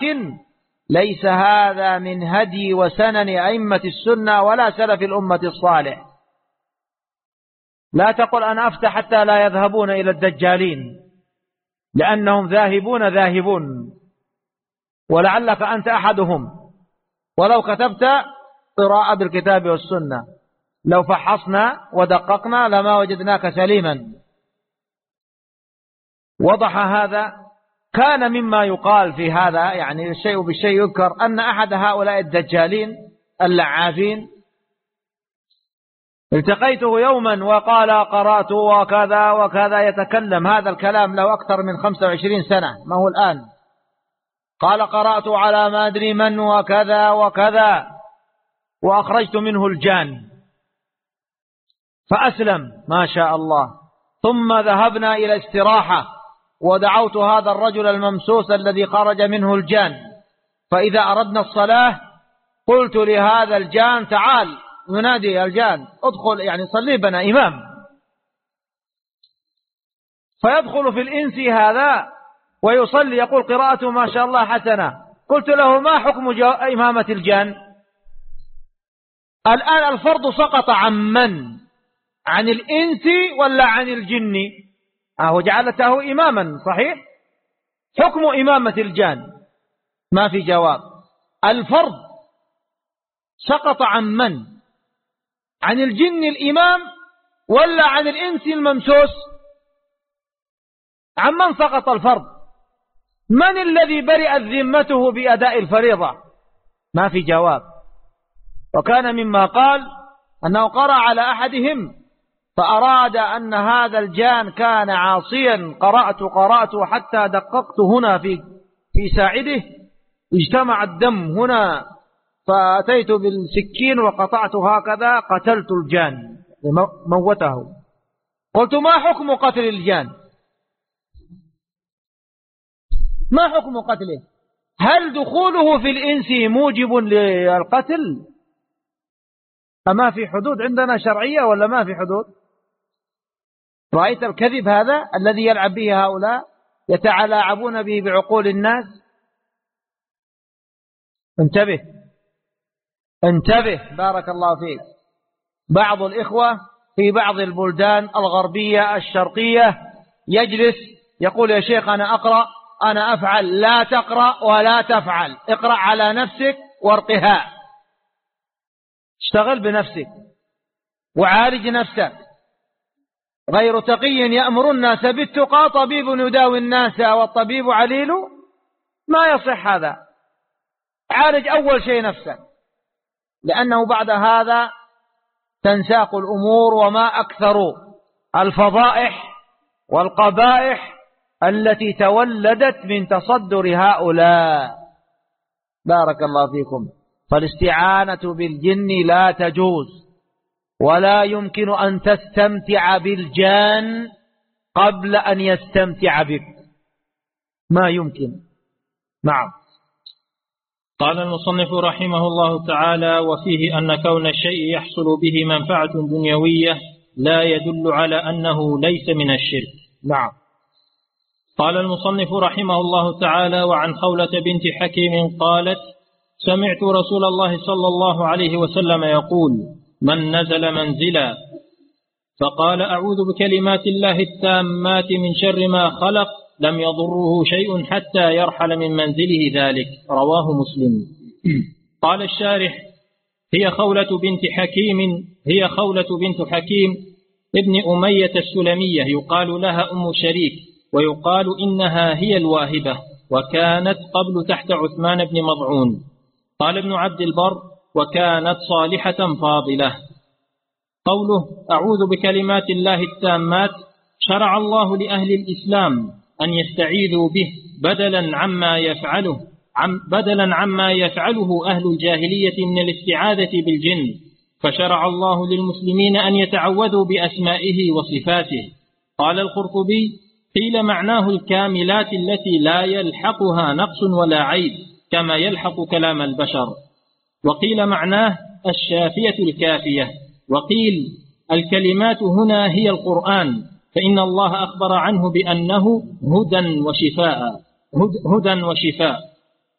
ولكن ليس هذا من هدي وسنن أئمة السنة ولا سلف الأمة الصالح. لا تقل أنا أفتح حتى لا يذهبون إلى الدجالين، لأنهم ذاهبون، ولعلك أنت أحدهم، ولو كتبت قراءة بالكتاب والسنة لو فحصنا ودققنا لما وجدناك سليما. وضح هذا. كان مما يقال في هذا، يعني الشيء بالشيء يذكر، أن أحد هؤلاء الدجالين اللعابين التقيته يوما وقال قرأت وكذا وكذا، يتكلم هذا الكلام له أكثر من 25 سنة، ما هو الآن. قال قرأت على ما أدري من وكذا وكذا وأخرجت منه الجان، فأسلم ما شاء الله. ثم ذهبنا إلى استراحة ودعوت هذا الرجل الممسوس الذي خرج منه الجان، فإذا أردنا الصلاة قلت لهذا الجان تعال، ينادي الجان ادخل، يعني صلي بنا إمام، فيدخل في الإنس هذا ويصلي يقول قراءته ما شاء الله حسنة. قلت له ما حكم إمامة الجان؟ الآن الفرض سقط عن من؟ عن الإنس ولا عن الجن؟ وجعلته إماما صحيح. حكم إمامة الجان ما في جواب. الفرض سقط عن من؟ عن الجن الإمام ولا عن الإنس الممسوس؟ عن من سقط الفرض؟ من الذي برئت ذمته بأداء الفريضة؟ ما في جواب. وكان مما قال أنه قرأ على أحدهم فأراد أن هذا الجان كان عاصيا، قرأت حتى دققت هنا في ساعده، اجتمع الدم هنا، فأتيت بالسكين وقطعت هكذا، قتلت الجان موته. قلت ما حكم قتل الجان؟ ما حكم قتله؟ هل دخوله في الإنس موجب للقتل؟ أما في حدود عندنا شرعية ولا ما في حدود؟ رأيت الكذب هذا الذي يلعب به هؤلاء، يتلاعبون به بعقول الناس. انتبه بارك الله فيك. بعض الإخوة في بعض البلدان الغربية الشرقية يجلس يقول يا شيخ أنا أقرأ أنا أفعل. لا تقرأ ولا تفعل، اقرأ على نفسك وارقها، اشتغل بنفسك وعالج نفسك. غير تقي يأمر الناس بالتقى، طبيب يداوي الناس والطبيب عليل، ما يصح هذا. عالج أول شيء نفسك، لأنه بعد هذا تنساق الأمور، وما أكثر الفضائح والقبائح التي تولدت من تصدر هؤلاء. بارك الله فيكم. فالاستعانة بالجن لا تجوز، ولا يمكن أن تستمتع بالجان قبل أن يستمتع بك، ما يمكن. نعم. قال المصنف رحمه الله تعالى: وفيه أن كون الشيء يحصل به منفعة دنيوية لا يدل على أنه ليس من الشرك. نعم. قال المصنف رحمه الله تعالى: وعن خولة بنت حكيم قالت: سمعت رسول الله صلى الله عليه وسلم يقول: من نزل منزلا فقال أعوذ بكلمات الله التامات من شر ما خلق لم يضره شيء حتى يرحل من منزله ذلك. رواه مسلم. قال الشارح: هي خولة بنت حكيم ابن أمية السلمية، يقال لها أم شريك، ويقال إنها هي الواهبة، وكانت قبل تحت عثمان بن مضعون. قال ابن عبد البر: وكانت صالحة فاضلة. قوله أعوذ بكلمات الله التامات، شرع الله لأهل الإسلام أن يستعيذوا به بدلا عما يفعله أهل الجاهلية من الاستعاذة بالجن، فشرع الله للمسلمين أن يتعوذوا بأسمائه وصفاته. قال القرطبي: قيل معناه الكاملات التي لا يلحقها نقص ولا عيب كما يلحق كلام البشر، وقيل معناه الشافية الكافية، وقيل الكلمات هنا هي القرآن، فإن الله أخبر عنه بأنه هدى وشفاء.